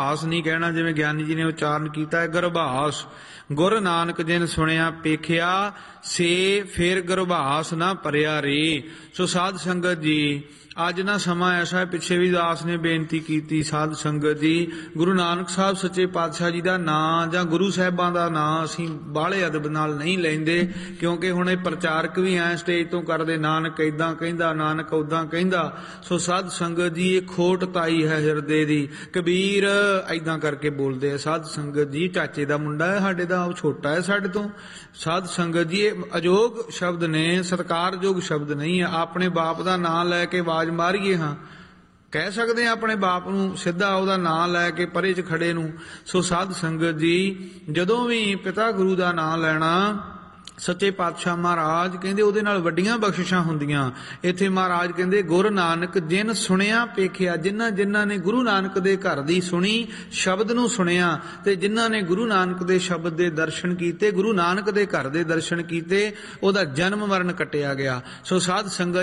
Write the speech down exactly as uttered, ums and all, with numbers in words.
ਆਸ ਨਹੀਂ ਕਹਿਣਾ, ਜਿਵੇਂ ਗਿਆਨੀ ਜੀ ਨੇ ਉਚਾਰਨ ਕੀਤਾ ਹੈ ਗਰਭਾਸ। ਗੁਰ ਨਾਨਕ ਜਿਨ ਸੁਣਿਆ ਪੇਖਿਆ ਸੇ ਫਿਰ ਗਰਭਾਸ ਨਾ ਭਰਿਆ ਰੇ। ਸੋ ਸਾਧ ਸੰਗਤ ਜੀ, ਅੱਜ ਨਾ ਸਮਾਂ ਐਸਾ ਹੈ, ਪਿੱਛੇ ਵੀ ਦਾਸ ਨੇ ਬੇਨਤੀ ਕੀਤੀ, ਸਾਧ ਸੰਗਤ ਜੀ ਗੁਰੂ ਨਾਨਕ ਸਾਹਿਬ ਸੱਚੇ ਪਾਤਸ਼ਾਹ ਜੀ ਦਾ ਨਾਂ ਜਾਂ ਗੁਰੂ ਸਾਹਿਬਾਂ ਦਾ ਨਾਂ ਅਸੀਂ ਬਾਹਲੇ ਅਦਬ ਨਾਲ ਨਹੀਂ ਲੈਂਦੇ, ਕਿਉਂਕਿ ਹੁਣ ਇਹ ਪ੍ਰਚਾਰਕ ਵੀ ਐ ਸਟੇਜ ਤੋਂ ਕਰਦੇ, ਨਾਨਕ ਏਦਾਂ ਕਹਿੰਦਾ, ਨਾਨਕ ਉੱਦਾਂ ਕਹਿੰਦਾ। ਸੋ ਸਾਧ ਸੰਗਤ ਜੀ ਇਹ ਖੋਟ ਤਾਈ ਹੈ ਹਿਰਦੇ ਦੀ। ਕਬੀਰ ਏਦਾਂ ਕਰਕੇ ਬੋਲਦੇ ਆ ਸਾਧ ਸੰਗਤ ਜੀ, ਚਾਚੇ ਦਾ ਮੁੰਡਾ ਹੈ ਸਾਡੇ ਦਾ, ਉਹ ਛੋਟਾ ਹੈ ਸਾਡੇ ਤੋਂ। ਸਾਧ ਸੰਗਤ ਜੀ ਇਹ ਅਯੋਗ ਸ਼ਬਦ ਨੇ, ਸਤਿਕਾਰਯੋਗ ਸ਼ਬਦ ਨਹੀਂ ਹੈ। ਆਪਣੇ ਬਾਪ ਦਾ ਨਾਂ ਲੈ ਕੇ ਆਵਾਜ਼ ਮਾਰੀਏ, ਹਾਂ ਕਹਿ ਸਕਦੇ ਹਾਂ ਆਪਣੇ ਬਾਪ ਨੂੰ ਸਿੱਧਾ ਉਹਦਾ ਨਾਂ ਲੈ ਕੇ ਪਰੇ 'ਚ ਖੜੇ ਨੂੰ। ਸੋ ਸਾਧ ਸੰਗਤ ਜੀ, ਜਦੋਂ ਵੀ ਪਿਤਾ ਗੁਰੂ ਦਾ ਨਾਂ ਲੈਣਾ, ਸੱਚੇ ਪਾਤਸ਼ਾਹ ਮਹਾਰਾਜ ਕਹਿੰਦੇ ਉਹਦੇ ਨਾਲ ਵੱਡੀਆਂ ਬਖਸ਼ਿਸ਼ਾਂ ਹੁੰਦੀਆਂ। ਇੱਥੇ ਮਹਾਰਾਜ ਕਹਿੰਦੇ ਗੁਰ ਨਾਨਕ ਜਿਨ ਸੁਣਿਆ ਪੇਖਿਆ, ਜਿਨ੍ਹਾਂ ਜਿਨ੍ਹਾਂ ਨੇ ਗੁਰੂ ਨਾਨਕ ਦੇ ਘਰ ਦੀ ਸੁਣੀ, ਸ਼ਬਦ ਨੂੰ ਸੁਣਿਆ, ਤੇ ਜਿਨ੍ਹਾਂ ਨੇ ਗੁਰੂ ਨਾਨਕ ਦੇ ਸ਼ਬਦ ਦੇ ਦਰਸ਼ਨ ਕੀਤੇ, ਗੁਰੂ ਨਾਨਕ ਦੇ ਘਰ ਦੇ ਦਰਸ਼ਨ ਕੀਤੇ, ਉਹਦਾ ਜਨਮ ਮਰਨ ਕੱਟਿਆ ਗਿਆ। ਸੋ ਸਾਧ ਸੰਗਤ